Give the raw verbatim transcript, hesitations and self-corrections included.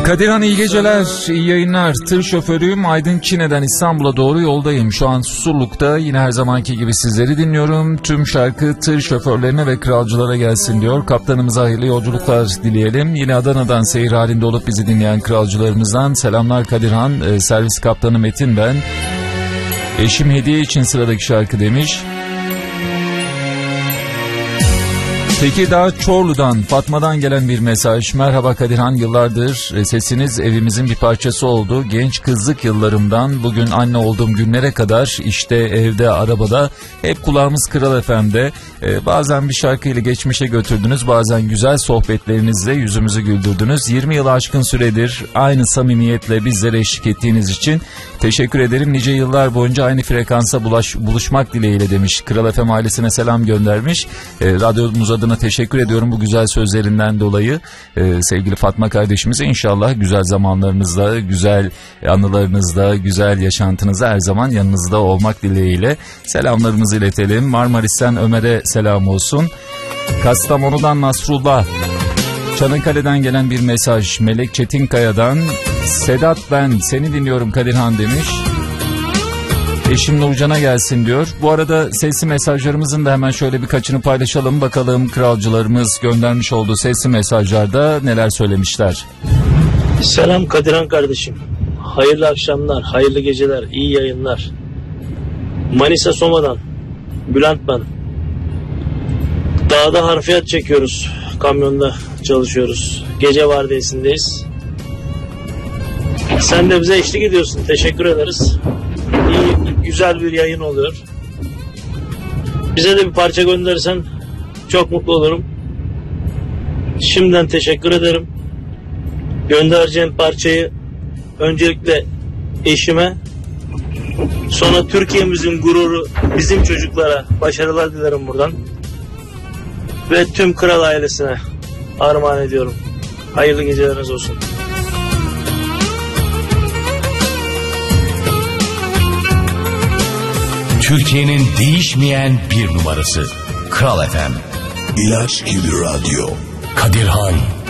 Kadirhan iyi geceler, iyi yayınlar. Tır şoförüyüm, Aydın Çine'den İstanbul'a doğru yoldayım. Şu an Susurluk'ta, yine her zamanki gibi sizleri dinliyorum. Tüm şarkı tır şoförlerine ve kralcılara gelsin diyor. Kaptanımıza hayırlı yolculuklar dileyelim. Yine Adana'dan seyir halinde olup bizi dinleyen kralcılarımızdan selamlar Kadirhan. Ee, servis kaptanı Metin ben. Eşim hediye için sıradaki şarkı demiş. Tekirdağ Çorlu'dan Fatma'dan gelen bir mesaj. Merhaba Kadirhan, yıllardır sesiniz evimizin bir parçası oldu. Genç kızlık yıllarımdan bugün anne olduğum günlere kadar işte evde, arabada hep kulağımız Kral F M'de. Ee, bazen bir şarkıyla geçmişe götürdünüz, bazen güzel sohbetlerinizle yüzümüzü güldürdünüz. yirmi yılı aşkın süredir aynı samimiyetle bizlere eşlik ettiğiniz için teşekkür ederim. Nice yıllar boyunca aynı frekansa bulaş, buluşmak dileğiyle demiş. Kral F M ailesine selam göndermiş. Ee, radyomuz adına teşekkür ediyorum bu güzel sözlerinden dolayı. Ee, sevgili Fatma kardeşimize inşallah güzel zamanlarınızda, güzel anılarınızda, güzel yaşantınızda her zaman yanınızda olmak dileğiyle selamlarımızı iletelim. Marmaris'ten Ömer'e selam olsun. Kastamonu'dan Nasrullah. Çanakkale'den gelen bir mesaj. Melek Çetinkaya'dan Sedat ben seni dinliyorum Kadirhan demiş. Eşim Nurcan'a gelsin diyor. Bu arada sesli mesajlarımızın da hemen şöyle birkaçını paylaşalım. Bakalım kralcılarımız göndermiş olduğu sesli mesajlarda neler söylemişler. Selam Kadirhan kardeşim. Hayırlı akşamlar, hayırlı geceler, iyi yayınlar. Manisa Soma'dan Bülent ben. Dağda harfiyat çekiyoruz. Kamyonda çalışıyoruz. Gece vardiyasindeyiz. Sen de bize eşlik ediyorsun. Teşekkür ederiz. İyi, güzel bir yayın oluyor. Bize de bir parça gönderirsen çok mutlu olurum. Şimdiden teşekkür ederim. Göndereceğim parçayı öncelikle eşime, sonra Türkiye'mizin gururu bizim çocuklara başarılar dilerim buradan. Ve tüm kral ailesine armağan ediyorum. Hayırlı geceleriniz olsun. Türkiye'nin değişmeyen bir numarası Kral F M. İlaç gibi radyo. Kadirhan.